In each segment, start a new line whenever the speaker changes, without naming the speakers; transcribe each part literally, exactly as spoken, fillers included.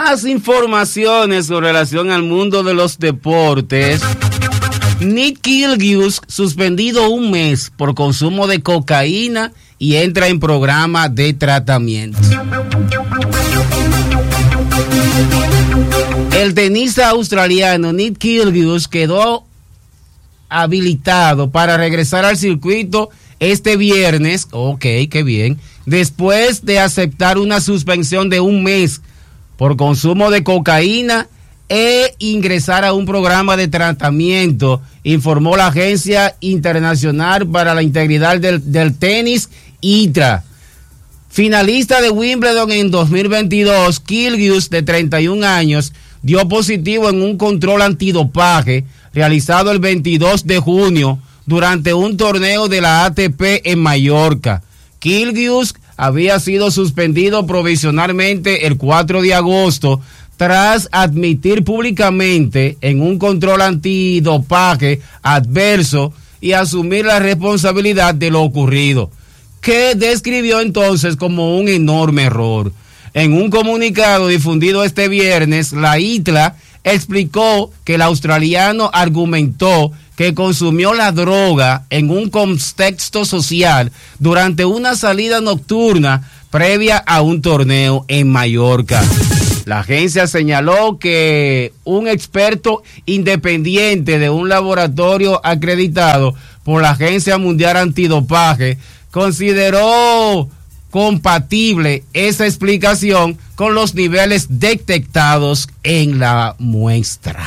Más informaciones con relación al mundo de los deportes. Nick Kyrgios suspendido un mes por consumo de cocaína y entra en programa de tratamiento. El tenista australiano Nick Kyrgios quedó habilitado para regresar al circuito este viernes, ok, qué bien, después de aceptar una suspensión de un mes por consumo de cocaína e ingresar a un programa de tratamiento, informó la Agencia Internacional para la Integridad del, del Tenis, I T R A. Finalista de Wimbledon en dos mil veintidós, Kyrgios, de treinta y un años, dio positivo en un control antidopaje realizado el veintidós de junio durante un torneo de la A T P en Mallorca. Kyrgios había sido suspendido provisionalmente el cuatro de agosto tras admitir públicamente en un control antidopaje adverso y asumir la responsabilidad de lo ocurrido, que describió entonces como un enorme error. En un comunicado difundido este viernes, la I T L A explicó que el australiano argumentó que consumió la droga en un contexto social durante una salida nocturna previa a un torneo en Mallorca. La agencia señaló que un experto independiente de un laboratorio acreditado por la Agencia Mundial Antidopaje consideró compatible esa explicación con los niveles detectados en la muestra.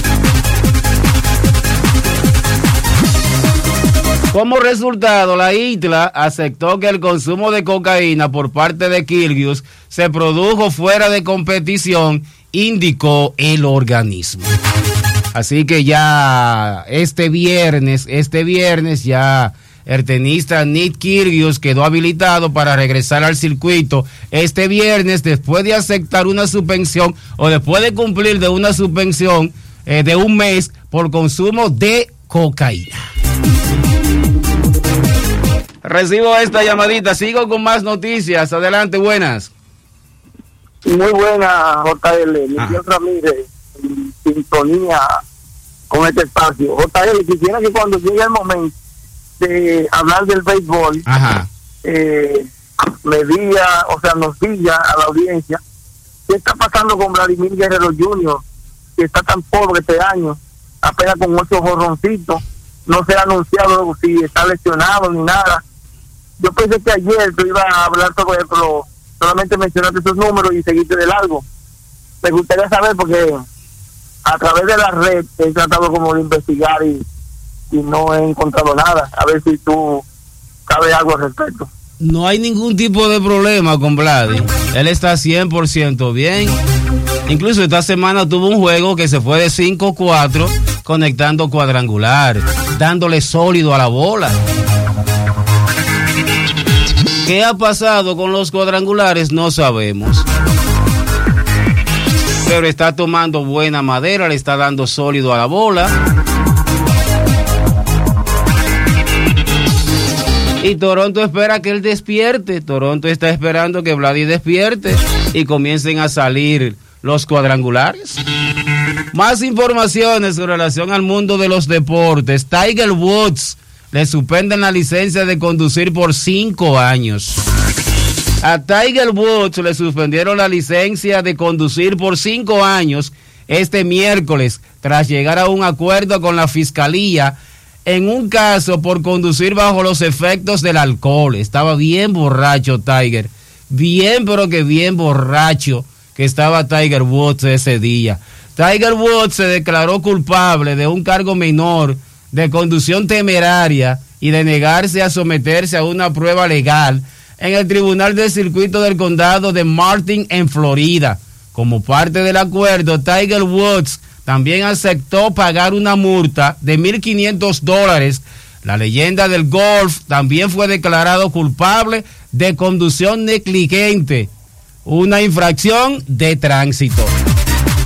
Como resultado, la I T L A aceptó que el consumo de cocaína por parte de Kyrgios se produjo fuera de competición, indicó el organismo. Así que ya este viernes, este viernes ya el tenista Nick Kyrgios quedó habilitado para regresar al circuito este viernes después de aceptar una suspensión o después de cumplir de una suspensión eh, de un mes por consumo de cocaína. Recibo esta llamadita, sigo con más noticias. Adelante, buenas.
Muy buena, J L. Miguel Ramírez, en sintonía con este espacio. J L, quisiera que cuando llegue el momento de hablar del béisbol,
Ajá.
Eh, me diga, o sea, nos diga a la audiencia qué está pasando con Vladimir Guerrero junior, que está tan pobre este año, apenas con ocho jorroncitos, no se ha anunciado si está lesionado ni nada. Yo pensé que ayer tú ibas a hablar sobre eso, pero solamente mencionaste esos números y seguiste de largo. Me gustaría saber porque a través de la red he tratado como de investigar y, y no he encontrado nada. A ver si tú sabes algo al respecto.
No hay ningún tipo de problema con Vladi. Él está cien por ciento bien. Incluso esta semana tuvo un juego que se fue de cinco cuatro conectando cuadrangular, dándole sólido a la bola. ¿Qué ha pasado con los cuadrangulares? No sabemos. Pero está tomando buena madera, le está dando sólido a la bola. Y Toronto espera que él despierte. Toronto está esperando que Vladi despierte y comiencen a salir los cuadrangulares. Más informaciones en relación al mundo de los deportes. Tiger Woods le suspenden la licencia de conducir por cinco años. A Tiger Woods le suspendieron la licencia de conducir por cinco años este miércoles tras llegar a un acuerdo con la fiscalía en un caso por conducir bajo los efectos del alcohol. Estaba bien borracho Tiger, bien pero que bien borracho que estaba Tiger Woods ese día. Tiger Woods se declaró culpable de un cargo menor de conducción temeraria y de negarse a someterse a una prueba legal en el Tribunal del Circuito del Condado de Martin en Florida. Como parte del acuerdo, Tiger Woods también aceptó pagar una multa de mil quinientos dólares. La leyenda del golf también fue declarado culpable de conducción negligente, una infracción de tránsito.